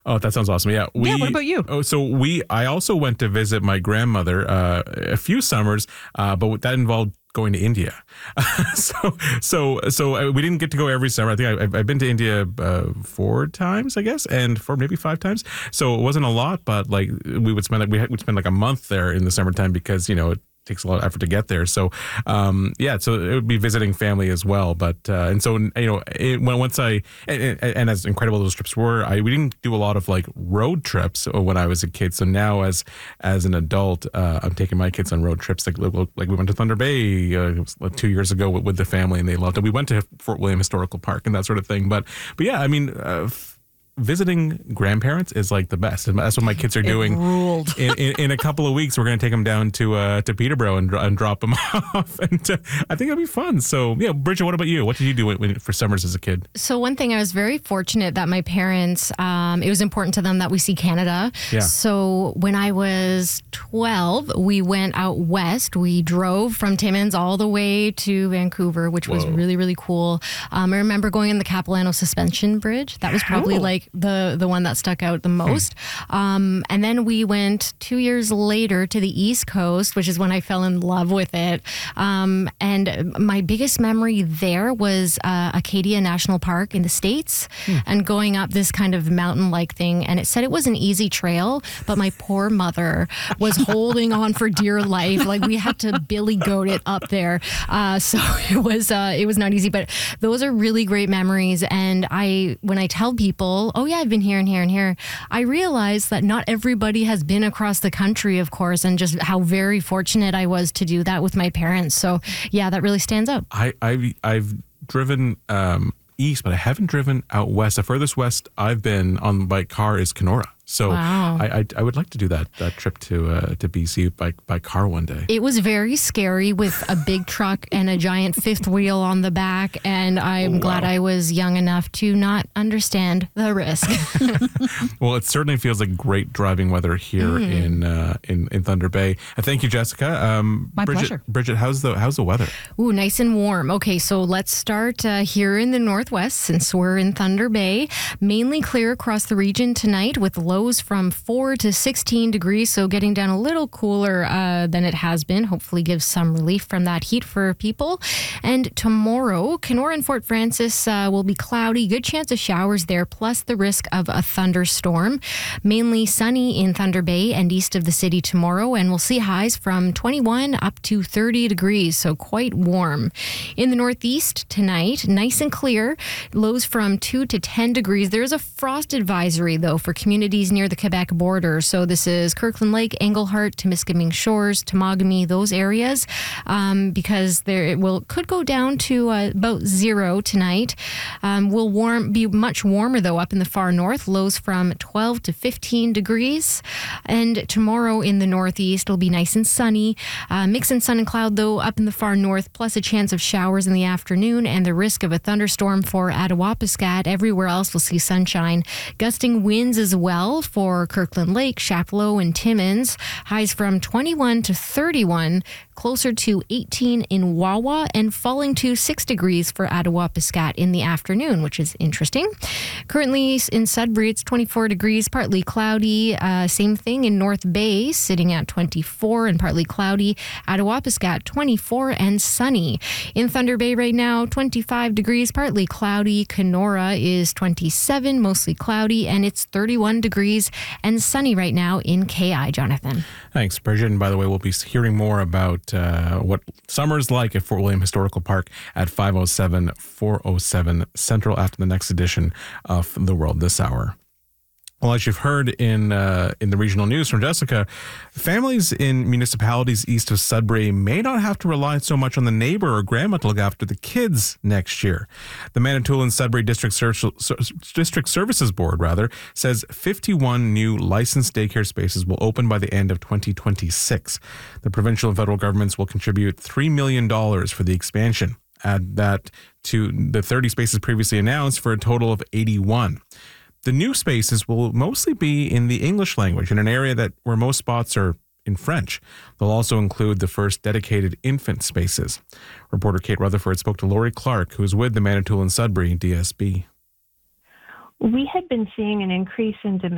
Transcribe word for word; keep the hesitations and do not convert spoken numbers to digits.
Oh, that sounds awesome. Yeah. We, yeah, what about you? Oh, so we, I also went to visit my grandmother uh, a few summers, uh, but that involved going to India. so, so, so we didn't get to go every summer. I think I, I've, I've been to India uh, four times, I guess, and four, maybe five times. So it wasn't a lot, but like we would spend like, we would spend like a month there in the summertime because, you know, it takes a lot of effort to get there. So, um, yeah, so it would be visiting family as well. But, uh, and so, you know, it, when, once I, and, and as incredible those trips were, I, we didn't do a lot of like road trips when I was a kid. So now as, as an adult, uh, I'm taking my kids on road trips. Like, like we went to Thunder Bay uh, it was like two years ago with, with the family and they loved it. We went to Fort William Historical Park and that sort of thing. But, but yeah, I mean, uh, visiting grandparents is like the best. And that's what my kids are doing. in, in, in a couple of weeks, we're going to take them down to uh, to Peterborough and, and drop them off. And uh, I think it'll be fun. So, yeah, Bridget, what about you? What did you do when, when, for summers as a kid? So one thing, I was very fortunate that my parents, um, it was important to them that we see Canada. Yeah. So when I was twelve, we went out west. We drove from Timmins all the way to Vancouver, which was Whoa. really, really cool. Um, I remember going in the Capilano Suspension Bridge. That was probably Cool. like the the one that stuck out the most. Um, and then we went two years later to the East Coast, which is when I fell in love with it. Um, and my biggest memory there was uh, Acadia National Park in the States and going up this kind of mountain-like thing. And it said it was an easy trail, but my poor mother was holding on for dear life. Like we had to Billy goat it up there. Uh, so it was uh, it was not easy, but those are really great memories. And I, when I tell people, oh yeah, I've been here and here and here, I realize that not everybody has been across the country, of course, and just how very fortunate I was to do that with my parents. So yeah, that really stands out. I, I've, I've driven um, east, but I haven't driven out west. The furthest west I've been on by car is Kenora. So Wow. I, I I would like to do that that trip to uh, to B C by by car one day. It was very scary with a big truck and a giant fifth wheel on the back, and I'm Oh, glad wow. I was young enough to not understand the risk. Well, it certainly feels like great driving weather here in uh, in in Thunder Bay. And thank you, Jessica. Um, My Bridget, pleasure. Bridget, how's the how's the weather? Ooh, nice and warm. Okay, so let's start uh, here in the northwest since we're in Thunder Bay. Mainly clear across the region tonight with lows from four to sixteen degrees, so getting down a little cooler uh, than it has been. Hopefully gives some relief from that heat for people. And tomorrow, Kenora and Fort Francis uh, will be cloudy. Good chance of showers there, plus the risk of a thunderstorm. Mainly sunny in Thunder Bay and east of the city tomorrow, and we'll see highs from twenty-one up to thirty degrees, so quite warm. In the northeast tonight, nice and clear, lows from two to ten degrees. There's a frost advisory, though, for communities near the Quebec border. So this is Kirkland Lake, Englehart, Temiskaming Shores, Temagami, those areas, um, because there it will could go down to uh, about zero tonight. Um, will warm be much warmer, though, up in the far north, lows from twelve to fifteen degrees. And tomorrow in the northeast will be nice and sunny. Uh, mix in sun and cloud, though, up in the far north, plus a chance of showers in the afternoon and the risk of a thunderstorm for Attawapiskat. Everywhere else we'll see sunshine. Gusting winds as well for Kirkland Lake, Chapleau, and Timmins. Highs from twenty-one to thirty-one, closer to eighteen in Wawa, and falling to six degrees for Attawapiskat in the afternoon, which is interesting. Currently in Sudbury, it's twenty-four degrees, partly cloudy. Uh, same thing in North Bay, sitting at twenty-four and partly cloudy. Attawapiskat, twenty-four and sunny. In Thunder Bay right now, twenty-five degrees, partly cloudy. Kenora is twenty-seven, mostly cloudy, and it's thirty-one degrees and sunny right now in K I, Jonathan. Thanks, Bridget. And by the way, we'll be hearing more about uh, what summer's like at Fort William Historical Park at five oh seven, four oh seven Central after the next edition of The World This Hour. Well, as you've heard in uh, in the regional news from Jessica, families in municipalities east of Sudbury may not have to rely so much on the neighbor or grandma to look after the kids next year. The Manitoulin Sudbury District, Ser- District Services Board rather says fifty-one new licensed daycare spaces will open by the end of twenty twenty-six. The provincial and federal governments will contribute three million dollars for the expansion. Add that to the thirty spaces previously announced for a total of eighty-one. The new spaces will mostly be in the English language in an area that where most spots are in French. They'll also include the first dedicated infant spaces. Reporter Kate Rutherford spoke to Lori Clark, who's with the Manitoulin Sudbury D S B. We had been seeing an increase in demand